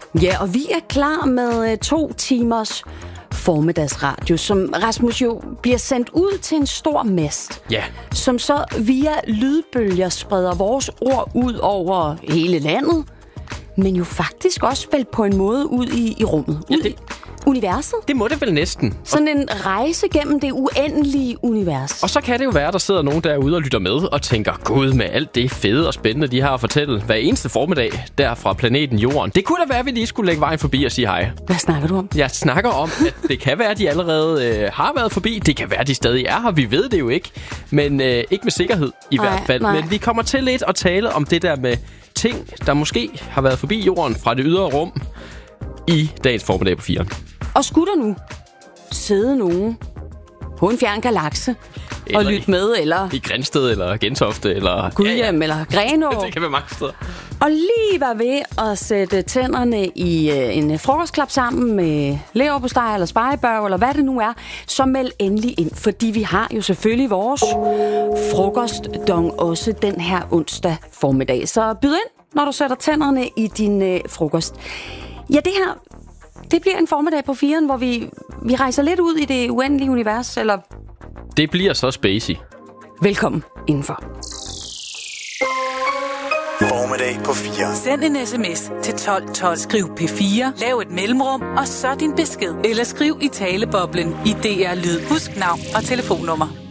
Ja, og vi er klar med 2 timers formiddagsradio, som Rasmus jo bliver sendt ud til en stor mast. Ja. Som så via lydbølger spreder vores ord ud over hele landet, men jo faktisk også vel på en måde ud i rummet. Ja, universet. Det må det vel næsten. Sådan en rejse gennem det uendelige univers. Og så kan det jo være, der sidder nogen derude og lytter med og tænker, gud, med alt det fede og spændende, de har at fortælle hver eneste formiddag der fra planeten Jorden. Det kunne da være, at vi lige skulle lægge vejen forbi og sige hej. Hvad snakker du om? Jeg snakker om, at det kan være, at de allerede har været forbi. Det kan være, at de stadig er her. Vi ved det jo ikke. Men ikke med sikkerhed i hvert fald. Nej. Men vi kommer til lidt at tale om det der med ting, der måske har været forbi Jorden fra det ydre rum i dagens formiddag på 4. Og skulle der nu sidde nogen på en fjern galakse og lytte med, eller i Grænsted, eller Gentofte, eller Gudhjem, eller Grenaa. Det kan være mange steder. Og lige var ved at sætte tænderne i en frokostklap sammen med leverpostej, eller spejebørg, eller hvad det nu er, så meld endelig ind, fordi vi har jo selvfølgelig vores frokostdong også den her onsdag formiddag. Så byd ind, når du sætter tænderne i din frokost. Ja, det bliver en formiddag på 4, hvor vi rejser lidt ud i det uendelige univers, eller... Det bliver så spacey. Velkommen indenfor. Formiddag på 4. Send en sms til 1212. Skriv P4, lav et mellemrum, og så din besked. Eller skriv i taleboblen i DR Lyd. Husk navn og telefonnummer.